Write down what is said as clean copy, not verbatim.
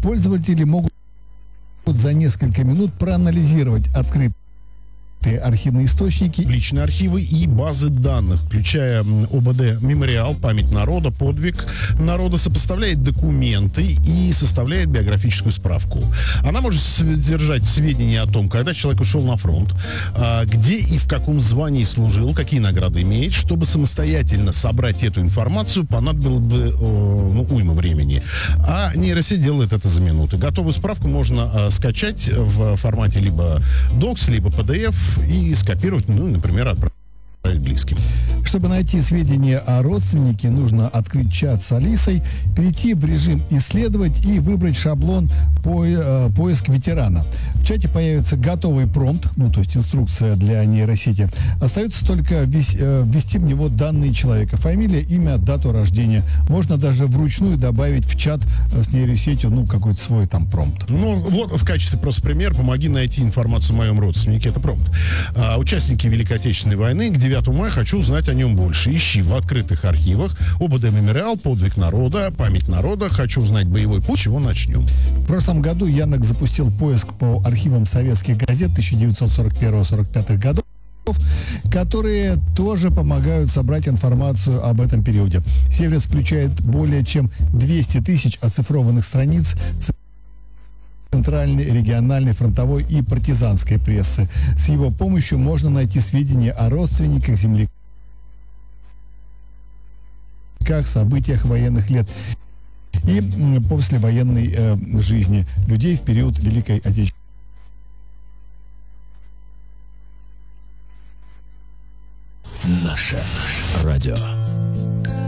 Пользователи могут за несколько минут проанализировать открытые архивные источники, личные архивы и базы данных, включая ОБД «Мемориал», «Память народа», «Подвиг народа», сопоставляет документы и составляет биографическую справку. Она может содержать сведения о том, когда человек ушел на фронт, где и в каком звании служил, какие награды имеет. Чтобы самостоятельно собрать эту информацию, понадобилось бы уйма времени. А нейросеть делает это за минуты. Готовую справку можно скачать в формате либо Docs, либо PDF, и скопировать, например, отправить близким. Чтобы найти сведения о родственнике, нужно открыть чат с Алисой, перейти в режим «Исследовать» и выбрать шаблон «Поиск ветерана». В чате появится готовый промпт, то есть инструкция для нейросети. Остается только ввести в него данные человека: фамилия, имя, дату рождения. Можно даже вручную добавить в чат с нейросетью, какой-то свой там промпт. Вот в качестве просто пример: помоги найти информацию о моем родственнике. Это промпт. Участники Великой Отечественной войны, к 9 мая хочу узнать о нем больше. Ищи в открытых архивах ОБД «Мемориал», «Подвиг народа», «Память народа», хочу узнать боевой путь, чего начнем. В прошлом году Яндекс запустил поиск по архивам советских газет 1941-45 годов, которые тоже помогают собрать информацию об этом периоде. Сервис включает более чем 200 тысяч оцифрованных страниц центральной, региональной, фронтовой и партизанской прессы. С его помощью можно найти сведения о родственниках, земляках, событиях военных лет и послевоенной жизни людей в период Великой Отечественной. Наше радио.